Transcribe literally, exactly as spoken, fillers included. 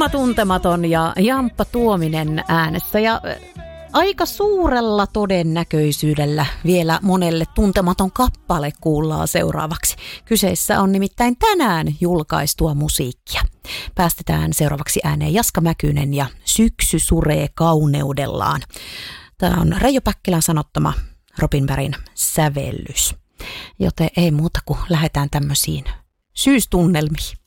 Emma Tuntematon ja Jamppa Tuominen äänessä ja aika suurella todennäköisyydellä vielä monelle tuntematon kappale kuullaan seuraavaksi. Kyseessä on nimittäin tänään julkaistua musiikkia. Päästetään seuraavaksi ääneen Jaska Mäkynen ja Syksy suree kauneudellaan. Tämä on Reijo Päkkilän sanottama Robin Bergin sävellys. Joten ei muuta kuin lähdetään tämmöisiin syystunnelmiin.